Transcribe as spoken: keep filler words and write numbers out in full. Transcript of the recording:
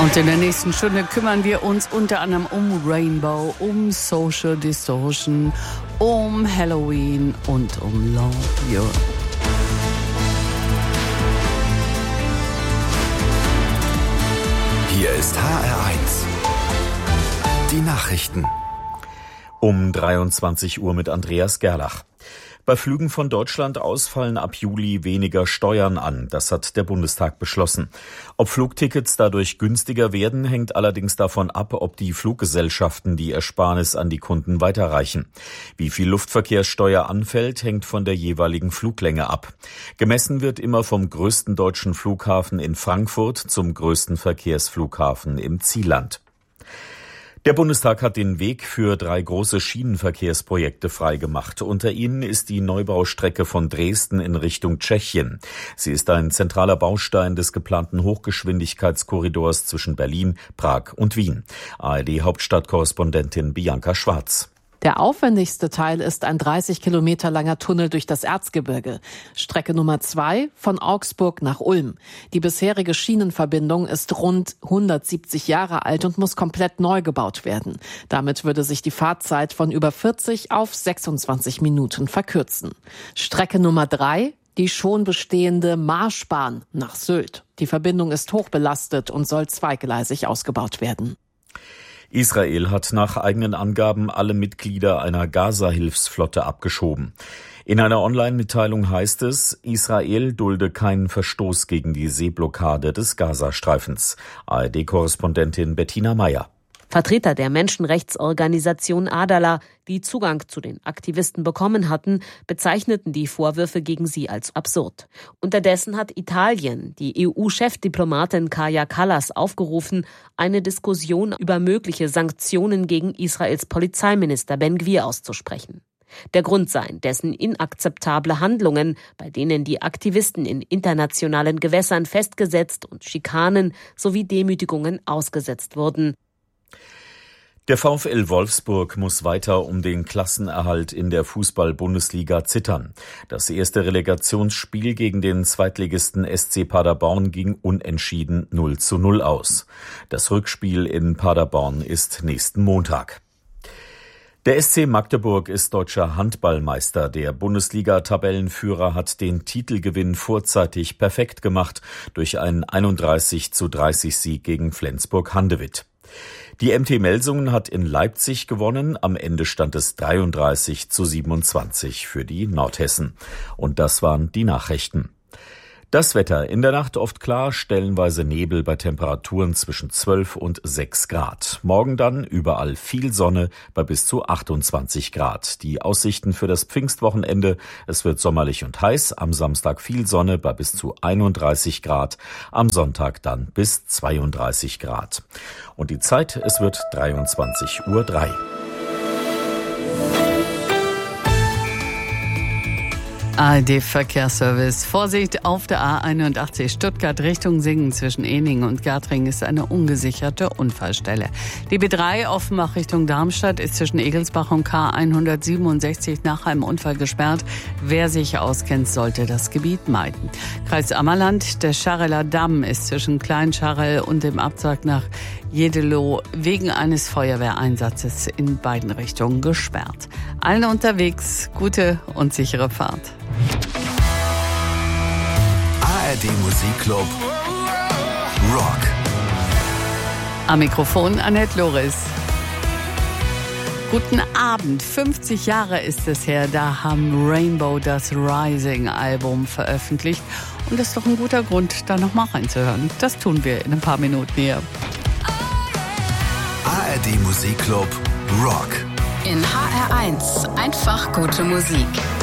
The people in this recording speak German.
Und in der nächsten Stunde kümmern wir uns unter anderem um Rainbow, um Social Distortion, um Halloween und um Love Europe. Hier ist H R eins. Die Nachrichten. Um dreiundzwanzig Uhr mit Andreas Gerlach. Bei Flügen von Deutschland aus fallen ab Juli weniger Steuern an. Das hat der Bundestag beschlossen. Ob Flugtickets dadurch günstiger werden, hängt allerdings davon ab, ob die Fluggesellschaften die Ersparnis an die Kunden weiterreichen. Wie viel Luftverkehrssteuer anfällt, hängt von der jeweiligen Fluglänge ab. Gemessen wird immer vom größten deutschen Flughafen in Frankfurt zum größten Verkehrsflughafen im Zielland. Der Bundestag hat den Weg für drei große Schienenverkehrsprojekte freigemacht. Unter ihnen ist die Neubaustrecke von Dresden in Richtung Tschechien. Sie ist ein zentraler Baustein des geplanten Hochgeschwindigkeitskorridors zwischen Berlin, Prag und Wien. A R D-Hauptstadtkorrespondentin Bianca Schwarz. Der aufwendigste Teil ist ein dreißig Kilometer langer Tunnel durch das Erzgebirge. Strecke Nummer zwei von Augsburg nach Ulm. Die bisherige Schienenverbindung ist rund hundertsiebzig Jahre alt und muss komplett neu gebaut werden. Damit würde sich die Fahrzeit von über vierzig auf sechsundzwanzig Minuten verkürzen. Strecke Nummer drei, die schon bestehende Marschbahn nach Sylt. Die Verbindung ist hochbelastet und soll zweigleisig ausgebaut werden. Israel hat nach eigenen Angaben alle Mitglieder einer Gaza-Hilfsflotte abgeschoben. In einer Online-Mitteilung heißt es, Israel dulde keinen Verstoß gegen die Seeblockade des Gazastreifens. A R D-Korrespondentin Bettina Meyer. Vertreter der Menschenrechtsorganisation Adala, die Zugang zu den Aktivisten bekommen hatten, bezeichneten die Vorwürfe gegen sie als absurd. Unterdessen hat Italien die E U-Chefdiplomatin Kaja Kallas aufgerufen, eine Diskussion über mögliche Sanktionen gegen Israels Polizeiminister Ben-Gvir auszusprechen. Der Grund seien dessen inakzeptable Handlungen, bei denen die Aktivisten in internationalen Gewässern festgesetzt und Schikanen sowie Demütigungen ausgesetzt wurden. Der VfL Wolfsburg muss weiter um den Klassenerhalt in der Fußball-Bundesliga zittern. Das erste Relegationsspiel gegen den Zweitligisten S C Paderborn ging unentschieden null zu null aus. Das Rückspiel in Paderborn ist nächsten Montag. Der S C Magdeburg ist deutscher Handballmeister. Der Bundesliga-Tabellenführer hat den Titelgewinn vorzeitig perfekt gemacht durch einen einunddreißig zu dreißig Sieg gegen Flensburg-Handewitt. Die M T Melsungen hat in Leipzig gewonnen. Am Ende stand es dreiunddreißig zu siebenundzwanzig für die Nordhessen. Und das waren die Nachrichten. Das Wetter: in der Nacht oft klar, stellenweise Nebel bei Temperaturen zwischen zwölf und sechs Grad. Morgen dann überall viel Sonne bei bis zu achtundzwanzig Grad. Die Aussichten für das Pfingstwochenende: es wird sommerlich und heiß. Am Samstag viel Sonne bei bis zu einunddreißig Grad. Am Sonntag dann bis zweiunddreißig Grad. Und die Zeit: es wird dreiundzwanzig Uhr drei. A R D-Verkehrsservice. Vorsicht auf der A einundachtzig Stuttgart Richtung Singen zwischen Eningen und Gartring ist eine ungesicherte Unfallstelle. Die B drei Offenbach Richtung Darmstadt ist zwischen Egelsbach und K hundertsiebenundsechzig nach einem Unfall gesperrt. Wer sich auskennt, sollte das Gebiet meiden. Kreis Ammerland, der Scharreler Damm ist zwischen Kleinscharrel und dem Abzweig nach Jedeloh wegen eines Feuerwehreinsatzes in beiden Richtungen gesperrt. Allen unterwegs gute und sichere Fahrt. A R D Musikclub Rock. Am Mikrofon Annette Loris. Guten Abend. fünfzig Jahre ist es her, da haben Rainbow das Rising-Album veröffentlicht. Und das ist doch ein guter Grund, da noch mal reinzuhören. Das tun wir in ein paar Minuten hier. A R D Musikclub Rock. In H R eins. Einfach gute Musik.